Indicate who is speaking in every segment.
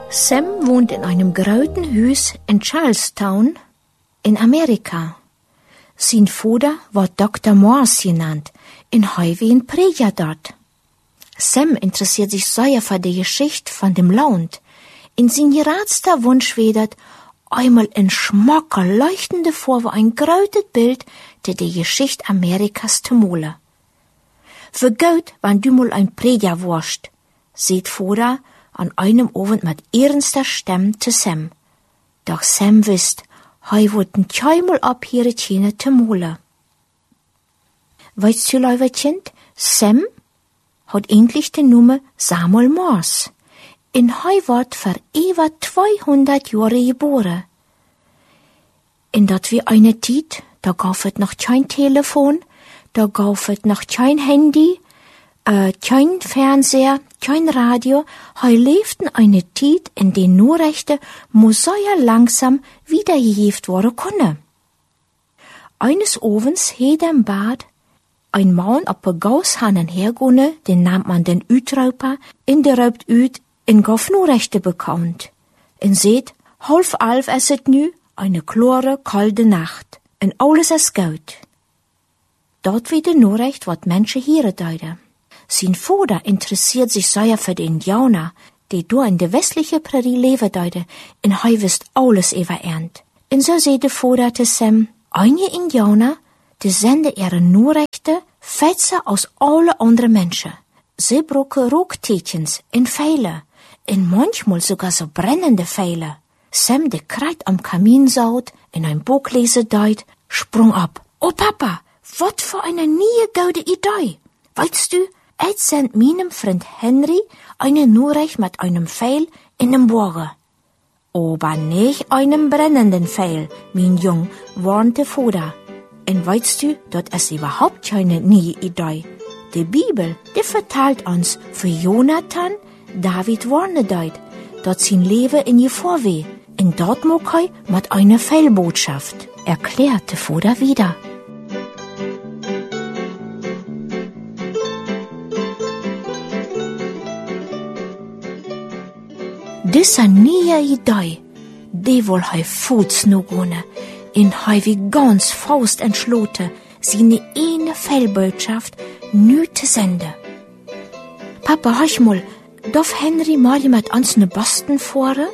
Speaker 1: Sam wohnt in einem großen Haus in Charlestown in Amerika. Sein Vater wird Dr. Morse genannt, in Highway Prediger dort. Sam interessiert sich sehr für die Geschichte von dem Land. In sein geradster Wunsch wedert, einmal in schmacker, leuchtende Farbe ein großes Bild die Geschichte Amerikas zu malen. Für gut, wenn du mal ein Prediger warst, seht Vater an einem Abend mit ernster Stimme zu Sam. Doch Sam wisst, hei wollten keinmal abhören können zu malen. Weißt du, lieber Kind, Sam hat endlich den Namen Samuel Morse. In hei wird vor über 200 Jahre geboren. In dat wie eine Zeit, da gab es noch kein Telefon, da gab es noch kein Handy, kein Fernseher, kein Radio. Hei lebten eine Zeit, in der Nachrichten sehr langsam wiedergegeben worden können. Eines Abends hed im Bad ein Mann op een Gaushannen hergone, den nahm man den Utrauper, in der Raupt Üt in Gaufnurechte bekannt. En seht, half 11 es het nu, eine klare, kalte Nacht, en alles is gut. Dort wie de Nachricht, wat Menschen hier deuten. Sein Vater interessiert sich sehr für die Indianer, die da in der westlichen Prärie leben deuten, en hei wisst alles über ernt. En so seht de Vater zu Sam, einige Indianer, die senden ihre Nachrichten fetzer aus alle anderen Menschen. Sie brauchen Rocktätchens in Pfeile, und manchmal sogar so brennende Pfeile. Sam, der kreit am Kamin saut, in ein Buch lesen deut, sprung ab. Oh Papa, wat für eine nie gute Idee. Weißt du, ich send meinem Freund Henry eine Nachricht mit einem Pfeil in dem Bogen. Aber nicht einem brennenden Pfeil, mein Jung, warnte Vater. Und weißt du, das ist überhaupt keine neue Idee. Die Bibel, die verteilt uns für Jonathan, David warne deut, dort sein Leben in Gefahr weh. Und dort mag er mit einer Fehlbotschaft, erklärte Vater wieder. Diese neue Idee, die will er Fuß noch gehen. In hei wie ganz Faust entschloten, seine eine Fehlbotschaft nü zu senden. Papa, hör mal, darf Henry mal mit uns ne Boston fahren?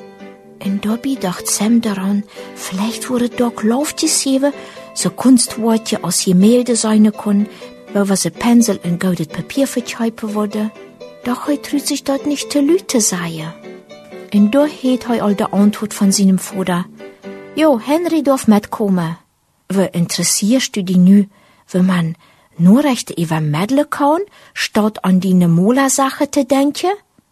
Speaker 1: Und dabei dacht Sam daran, vielleicht wurde doch Laufgeschrieben, so Kunstworte aus Gemälde sein können, wo was ein Pinsel in goldes Papier verkeipen wurde. Doch er trüt sich dort nicht zu Lüte sein. Und da hat er all die Antwort von seinem Vater. Jo, Henry darf mitkommen. Wie interessierst du dich nu, wenn man nur recht über Mädle kann, statt an die Mola-Sache zu denken?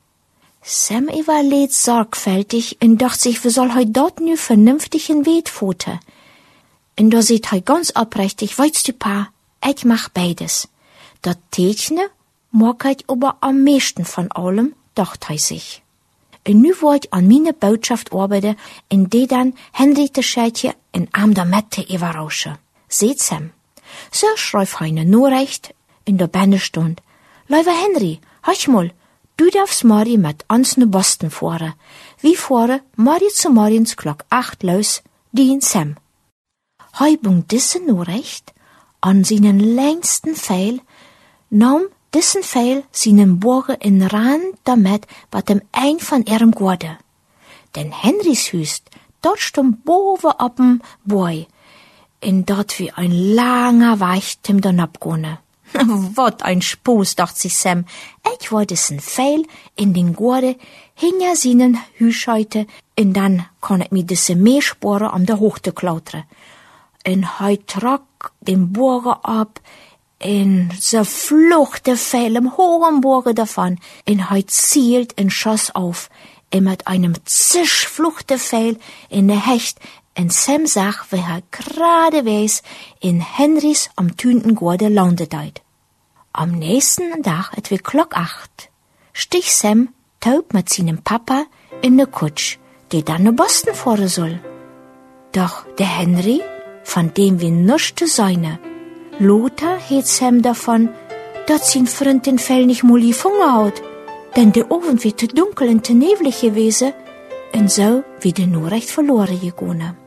Speaker 1: Sam überlegt sorgfältig und dacht sich, wie soll er dort nu vernünftig in Weg foten? Und da sieht er ganz aufrichtig, weißt du, Pa, ich mach beides. Das Tätchne mag ich aber am meisten von allem, dacht er sich. Und nu wollt an meine Botschaft arbeiten, in die dann Henry de Schätje in Arm der Mette überraschen. Seht Sam. So schreib eine Nachricht in der Bändestund. Lieber Henry, hör mal, du darfst morgen mit uns nach Boston fahren. Wir fahren morgen zu morgens Glock 8 los, die in Sam. Heubung diese Nachricht an seinen längsten Pfeil, nahm diesen Pfeil seinen Bogen in Rand damit, bei dem ein von ihrem Gurde. Denn Henrys Hüst, dort stand boven op dem Boy, in dort wie ein langer Weg tim dann abgone. Wat ein Spaß, dacht sich Sam. Ich wollte diesen Pfeil in den Gurde hinter seinen Hüscheite, und dann kann ich mir diese Meersporen am der Hochte klautern. Und hei trok den Bogen ab, en so flucht der Pfeil im hohen Bogen davon, en hei zielt en schoss auf, en mit einem Zisch flucht der Pfeil in der Hecht, en Sam sah, wie er geradewegs in Henrys am Tüntengurde landet deit. Am nächsten Tag, etwa Glock 8, stich Sam taub mit seinem Papa in ne Kutsch, die dann nach Boston fahren soll. Doch der Henry, von dem wir nichts seine, Lothar hat Sam davon, dass sein Freund den Fell nicht mal gefangen hat. denn der Abend wird te dunkel en te nebelig gewesen en so wie de nur recht verloren gegangen.